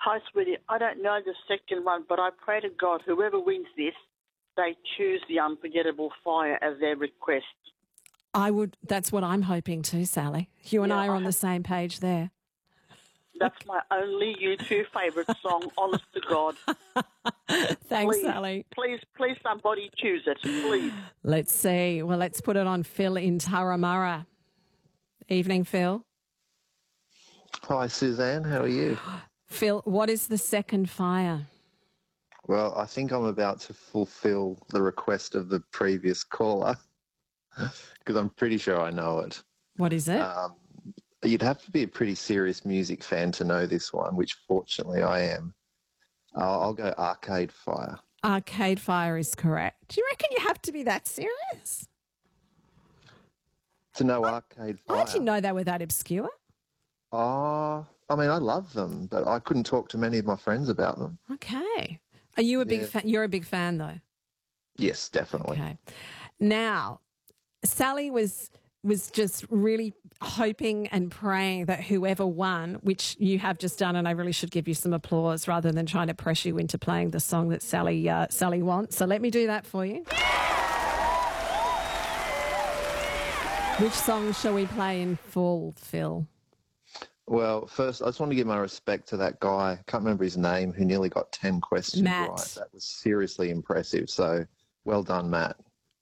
Hi, sweetie. I don't know the second one, but I pray to God whoever wins this, they choose the Unforgettable Fire as their request. That's what I'm hoping too, Sally. You and I are on the same page there. That's my only U2 favourite song, honest to God. Thanks, please, Sally. Please, somebody choose it, please. Let's see. Well, let's put it on Phil in Turramurra. Evening, Phil. Hi, Suzanne. How are you? Phil, what is the second fire? Well, I think I'm about to fulfill the request of the previous caller because I'm pretty sure I know it. What is it? You'd have to be a pretty serious music fan to know this one, which fortunately I am. I'll go Arcade Fire. Arcade Fire is correct. Do you reckon you have to be that serious? To know Arcade Fire? I didn't know they were that obscure. Oh, I mean, I love them, but I couldn't talk to many of my friends about them. Okay. Are you a big fan? You're a big fan, though? Yes, definitely. Okay. Now, Sally was just really hoping and praying that whoever won, which you have just done, and I really should give you some applause rather than trying to pressure you into playing the song that Sally wants. So let me do that for you. Which song shall we play in full, Phil? Well, first, I just want to give my respect to that guy, I can't remember his name, who nearly got 10 questions Matt. right. That was seriously impressive. So well done, Matt.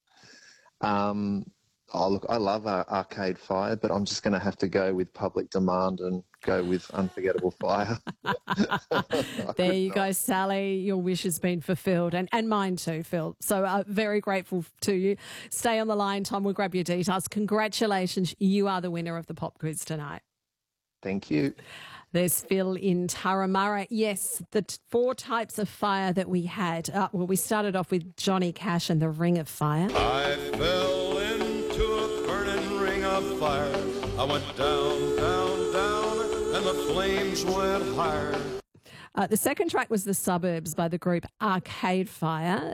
Look, I love Arcade Fire, but I'm just going to have to go with Public Demand and go with Unforgettable Fire. There you go, Sally. Your wish has been fulfilled, and mine too, Phil. So very grateful to you. Stay on the line, Tom. We'll grab your details. Congratulations. You are the winner of the pop quiz tonight. Thank you. There's Phil in Turramurra. Yes, the 4 types of fire that we had. Well, we started off with Johnny Cash and the Ring of Fire. I fell into a burning ring of fire. I went down, down, down, and the flames went higher. The second track was The Suburbs by the group Arcade Fire.